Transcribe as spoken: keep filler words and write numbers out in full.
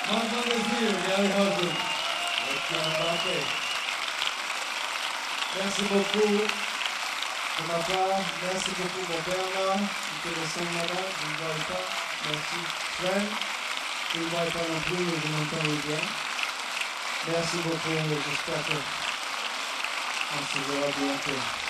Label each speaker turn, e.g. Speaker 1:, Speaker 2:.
Speaker 1: Enfant désir, Gary Houghton. Merci beaucoup de ma part. Merci beaucoup mon Bernard, qui était le seul là-bas, je ne le voyais pas. Merci Sven, je ne le voyais pas non plus, mais je m'entends bien. Merci beaucoup, j'espère qu'on se verra bientôt.